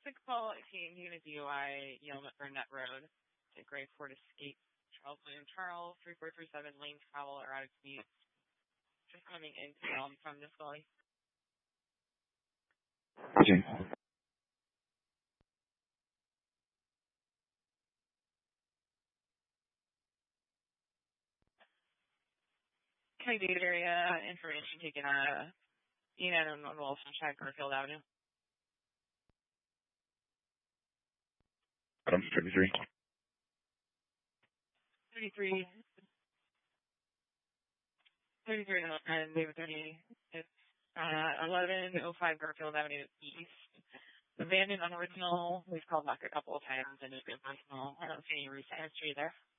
call 18, unit DUI, Yelmet Burnett Road, to Gray Ford Escape, Charles William Charles, 3437 lane travel, erratic speed, just coming into from this gully. Okay. County David area, information taken on Ian and Wilson, Garfield Avenue. Adam 33. 33 and David 30. It's 1105 Garfield Avenue East. Abandoned, unoriginal. We've called back a couple of times and it's been personal. I don't see any recent history there.